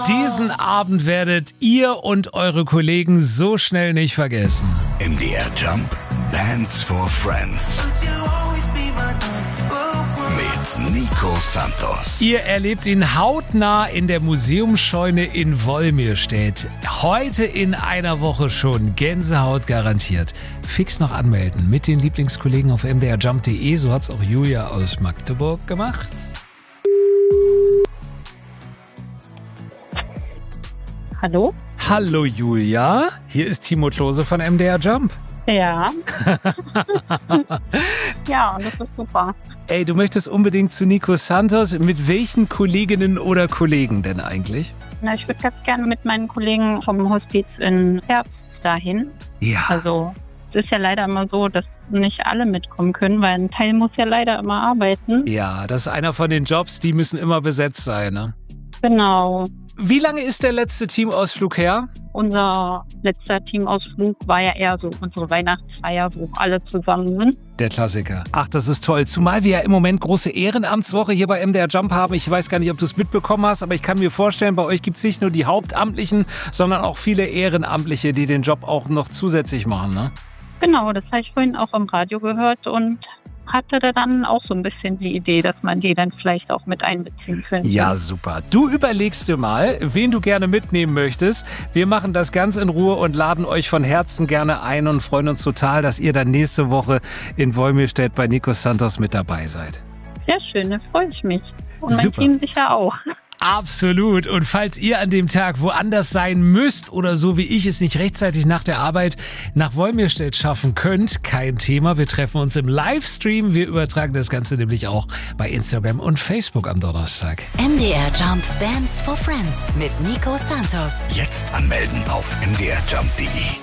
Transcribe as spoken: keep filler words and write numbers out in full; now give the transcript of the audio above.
Diesen Abend werdet ihr und eure Kollegen so schnell nicht vergessen. M D R Jump, Bands for Friends. Mit Nico Santos. Ihr erlebt ihn hautnah in der Museumsscheune in Wolmirstedt. Heute in einer Woche schon. Gänsehaut garantiert. Fix noch anmelden mit den Lieblingskollegen auf m d r jump punkt d e. So hat's auch Julia aus Magdeburg gemacht. Hallo? Hallo Julia, hier ist Timo Klose von M D R Jump. Ja. Ja, das ist super. Ey, du möchtest unbedingt zu Nico Santos. Mit welchen Kolleginnen oder Kollegen denn eigentlich? Na, ich würde ganz gerne mit meinen Kollegen vom Hospiz in Herbst dahin. Ja. Also, es ist ja leider immer so, dass nicht alle mitkommen können, weil ein Teil muss ja leider immer arbeiten. Ja, das ist einer von den Jobs, die müssen immer besetzt sein, ne? Genau. Wie lange ist der letzte Teamausflug her? Unser letzter Teamausflug war ja eher so unsere Weihnachtsfeier, wo alle zusammen sind. Der Klassiker. Ach, das ist toll. Zumal wir ja im Moment große Ehrenamtswoche hier bei M D R Jump haben. Ich weiß gar nicht, ob du es mitbekommen hast, aber ich kann mir vorstellen, bei euch gibt es nicht nur die Hauptamtlichen, sondern auch viele Ehrenamtliche, die den Job auch noch zusätzlich machen, ne? Genau, das habe ich vorhin auch im Radio gehört und hatte da dann auch so ein bisschen die Idee, dass man die dann vielleicht auch mit einbeziehen könnte. Ja, super. Du überlegst dir mal, wen du gerne mitnehmen möchtest. Wir machen das ganz in Ruhe und laden euch von Herzen gerne ein und freuen uns total, dass ihr dann nächste Woche in Wolmirstedt bei Nico Santos mit dabei seid. Sehr schön, da freue ich mich. Und mein Super. Team sicher auch. Absolut. Und falls ihr an dem Tag woanders sein müsst oder so wie ich es nicht rechtzeitig nach der Arbeit nach Wolmirstedt schaffen könnt, kein Thema. Wir treffen uns im Livestream. Wir übertragen das Ganze nämlich auch bei Instagram und Facebook am Donnerstag. M D R Jump Bands for Friends mit Nico Santos. Jetzt anmelden auf m d r jump punkt d e.